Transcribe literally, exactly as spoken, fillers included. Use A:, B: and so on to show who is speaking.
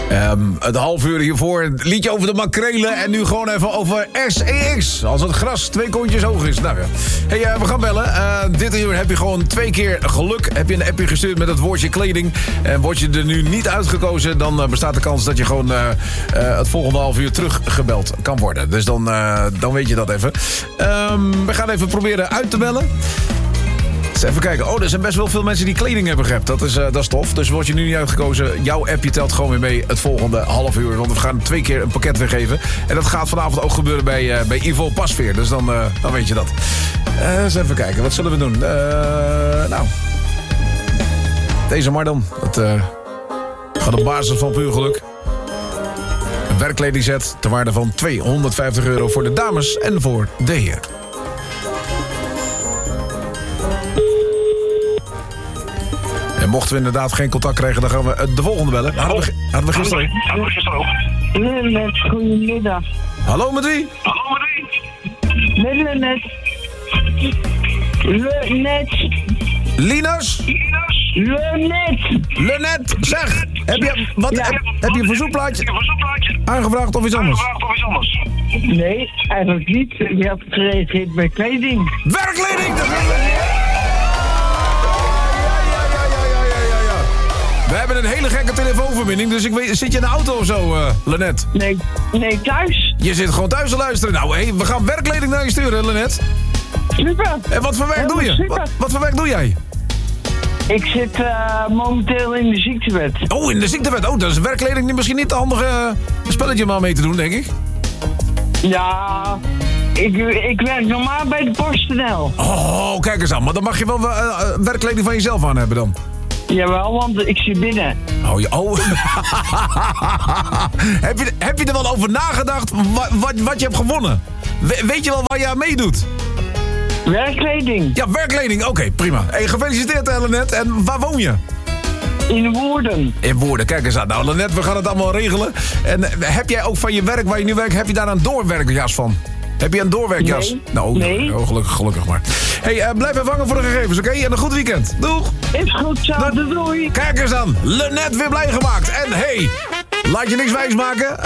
A: Um, het half uur hiervoor, een liedje over de makrelen. En nu gewoon even over S E X. Als het gras twee kontjes hoog is. Nou ja. Hey, uh, we gaan bellen. Uh, dit uur heb je gewoon twee keer geluk. Heb je een appje gestuurd met het woordje kleding. En word je er nu niet uitgekozen, dan uh, bestaat de kans dat je gewoon uh, uh, het volgende half uur teruggebeld kan worden. Dus dan, uh, dan weet je dat even. Um, we gaan even proberen uit te bellen. Dus even kijken. Oh, er zijn best wel veel mensen die kleding hebben gehebt. Dat is, uh, dat is tof. Dus word je nu niet uitgekozen. Jouw appje telt gewoon weer mee het volgende half uur. Want we gaan twee keer een pakket weggeven. En dat gaat vanavond ook gebeuren bij, uh, bij Ivo Pasveer. Dus dan, uh, dan weet je dat. Uh, eens even kijken. Wat zullen we doen? Uh, nou. Deze maar dan. Het uh, gaat op basis van puur geluk. Een werkkledingset ter waarde van tweehonderdvijftig euro voor de dames en voor de heren. En mochten we inderdaad geen contact krijgen, dan gaan we de volgende bellen. Hadden we, hadden we gisteren
B: Hadden we gisteren ook.
C: Lenet, goedemiddag.
A: Hallo, met wie?
B: Hallo, met wie?
C: Met Lenet. Lenet.
A: Linus?
C: Lenet.
A: Lenet, zeg. Heb je, wat,
C: Ja.
A: heb, heb je een verzoekplaatje
B: Ik heb een verzoekplaatje.
A: aangevraagd of iets anders?
B: Aangevraagd of iets anders.
C: Nee, eigenlijk niet. Je hebt gereageerd bij kleding.
A: Werkkleding! Dat- We hebben een hele gekke telefoonverbinding, dus ik weet, zit je in de auto of zo, uh, Lenet?
C: Nee, nee, thuis.
A: Je zit gewoon thuis te luisteren. Nou, hé, we gaan werkkleding naar je sturen, Lenet.
C: Super.
A: En wat voor werk
C: Helemaal
A: doe je?
C: super.
A: Wat, wat voor werk doe jij?
C: Ik zit uh, momenteel in de ziektewet.
A: Oh, in de ziektewet. Oh, dat is werkkleding misschien niet te handig uh, spelletje om aan mee te doen, denk ik.
C: Ja, ik, ik werk normaal bij de PostNL.
A: Oh, kijk eens aan. Maar dan mag je wel uh, uh, werkkleding van jezelf aan hebben dan.
C: Jawel, want ik zit binnen.
A: Oh, je, oh. heb, je, heb je er wel over nagedacht wat, wat, wat je hebt gewonnen? We, weet je wel waar je aan meedoet?
C: Werkkleding.
A: Ja, werkkleding. Oké, okay, prima. Hey, gefeliciteerd, Lenet. En waar woon je?
C: In Woerden.
A: In Woerden, kijk eens aan. Nou, Lenet, we gaan het allemaal regelen. En uh, heb jij ook van je werk waar je nu werkt, heb je daar een doorwerkjas van? Heb je een doorwerkjas?
C: Nee.
A: Nou,
C: nee.
A: Oh, gelukkig, gelukkig maar. Hey, uh, blijf even hangen voor de gegevens, oké? Okay? En een goed weekend. Doeg!
C: Is goed zo, doei.
A: Kijk eens aan. Lenet weer blij gemaakt. En hey, laat je niks wijs maken.